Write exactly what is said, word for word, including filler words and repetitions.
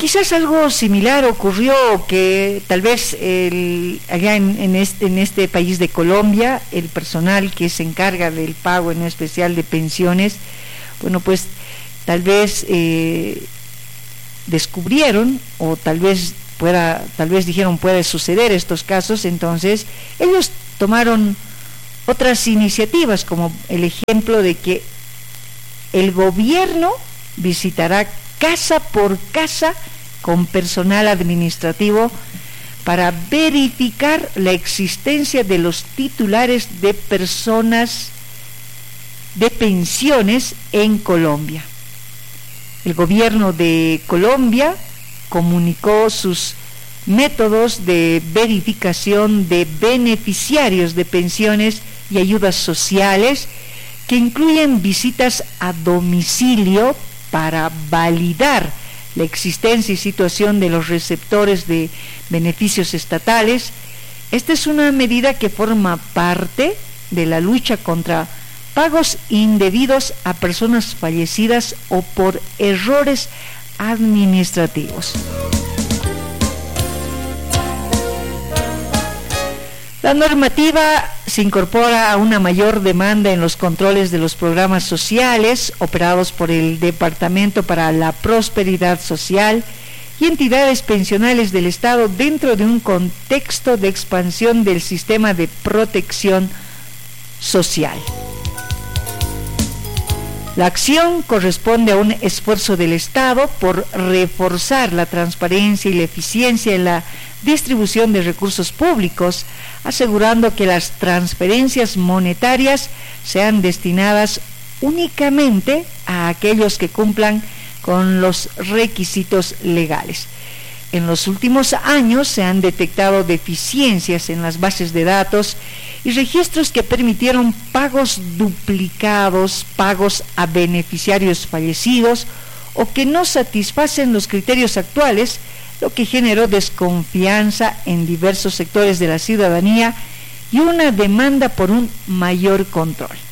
quizás algo similar ocurrió, que tal vez el, allá en, en, este, en este país de Colombia, el personal que se encarga del pago en especial de pensiones, bueno, pues tal vez eh, descubrieron, o tal vez pueda, tal vez dijeron puede suceder estos casos, entonces ellos tomaron otras iniciativas, como el ejemplo de que el gobierno visitará casa por casa con personal administrativo para verificar la existencia de los titulares de personas de pensiones en Colombia. El gobierno de Colombia comunicó sus métodos de verificación de beneficiarios de pensiones y ayudas sociales, que incluyen visitas a domicilio para validar la existencia y situación de los receptores de beneficios estatales. Esta es una medida que forma parte de la lucha contra pagos indebidos a personas fallecidas o por errores administrativos. La normativa se incorpora a una mayor demanda en los controles de los programas sociales operados por el Departamento para la Prosperidad Social y entidades pensionales del Estado dentro de un contexto de expansión del sistema de protección social. La acción corresponde a un esfuerzo del Estado por reforzar la transparencia y la eficiencia en la distribución de recursos públicos, asegurando que las transferencias monetarias sean destinadas únicamente a aquellos que cumplan con los requisitos legales. En los últimos años se han detectado deficiencias en las bases de datos y registros que permitieron pagos duplicados, pagos a beneficiarios fallecidos o que no satisfacen los criterios actuales, lo que generó desconfianza en diversos sectores de la ciudadanía y una demanda por un mayor control.